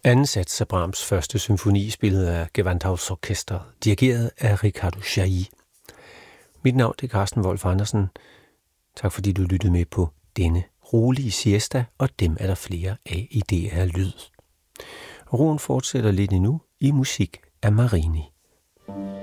Anden sats af Brahms første symfoni, spillet af Gewandhausorkestret, dirigeret af Riccardo Chailly. Mit navn er Carsten Wolf Andersen. Tak fordi du lyttede med på denne rolige siesta, og dem er der flere af i DR Lyd. Roen fortsætter lidt endnu i musik af Marini.